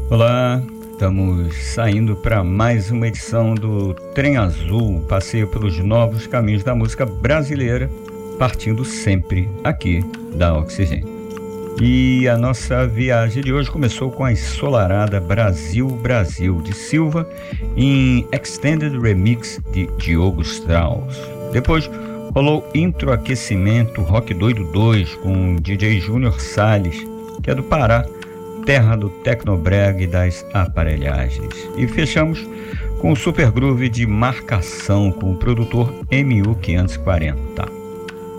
Olá, estamos saindo para mais uma edição do Trem Azul, passeio pelos novos caminhos da música brasileira, partindo sempre aqui da Oxigênio. E a nossa viagem de hoje começou com a ensolarada Brasil, Brasil, de Silva, em Extended Remix de Diogo Strauss. Depois rolou Intro Aquecimento Rock Doido 2 com DJ Júnior Salles, que é do Pará, terra do tecnobrega e das aparelhagens. E fechamos com o super groove de Marcação com o produtor MU540.